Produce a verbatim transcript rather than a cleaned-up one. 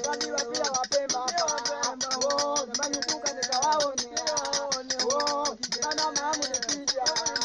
Wadi wapia wapemba hapa. Oh, jamani kuka nikawaone. Oh, kijana mamu nikija.